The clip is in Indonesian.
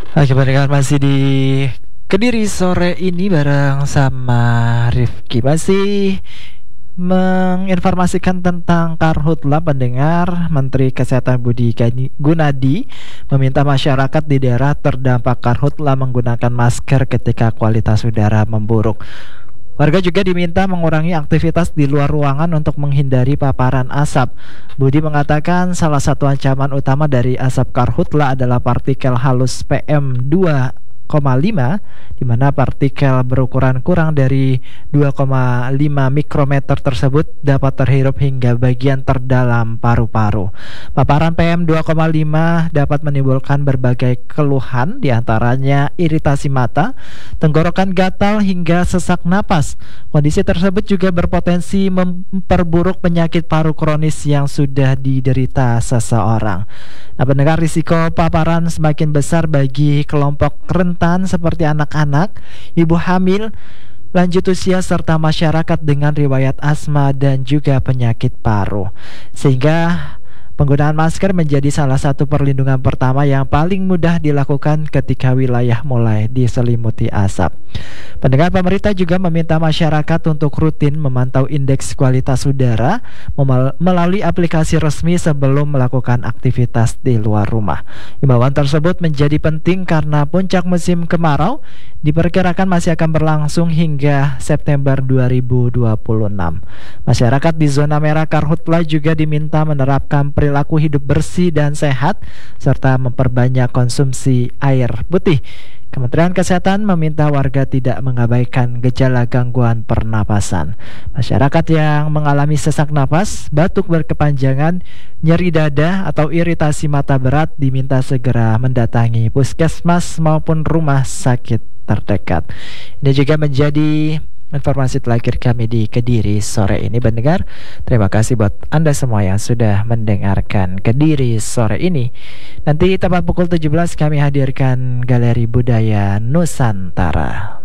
Oke, pendengar masih di Kediri sore ini bareng sama Rifki. Masih menginformasikan tentang Karhutla. Pendengar, Menteri Kesehatan Budi Gunadi meminta masyarakat di daerah terdampak Karhutla menggunakan masker ketika kualitas udara memburuk. Warga juga diminta mengurangi aktivitas di luar ruangan untuk menghindari paparan asap. Budi mengatakan salah satu ancaman utama dari asap karhutla adalah partikel halus PM2,5, di mana partikel berukuran kurang dari 2,5 mikrometer tersebut dapat terhirup hingga bagian terdalam paru-paru. Paparan PM2,5 dapat menimbulkan berbagai keluhan, diantaranya iritasi mata, tenggorokan gatal hingga sesak napas. Kondisi tersebut juga berpotensi memperburuk penyakit paru kronis yang sudah diderita seseorang. Nah, pendengar, risiko paparan semakin besar bagi kelompok rentan seperti anak-anak, ibu hamil, lanjut usia, serta masyarakat dengan riwayat asma dan juga penyakit paru. Sehingga penggunaan masker menjadi salah satu perlindungan pertama yang paling mudah dilakukan ketika wilayah mulai diselimuti asap. Pendengar, pemerintah juga meminta masyarakat untuk rutin memantau indeks kualitas udara melalui aplikasi resmi sebelum melakukan aktivitas di luar rumah. Imbauan tersebut menjadi penting karena puncak musim kemarau diperkirakan masih akan berlangsung hingga September 2026. Masyarakat di zona merah Karhutla juga diminta menerapkan perilaku hidup bersih dan sehat serta memperbanyak konsumsi air putih. Kementerian Kesehatan meminta warga tidak mengabaikan gejala gangguan pernapasan. Masyarakat yang mengalami sesak napas, batuk berkepanjangan, nyeri dada, atau iritasi mata berat diminta segera mendatangi puskesmas maupun rumah sakit terdekat. Ini juga menjadi informasi terakhir kami di Kediri sore ini, pendengar. Terima kasih buat Anda semua yang sudah mendengarkan Kediri sore ini. Nanti tepat pukul 17 kami hadirkan Galeri Budaya Nusantara.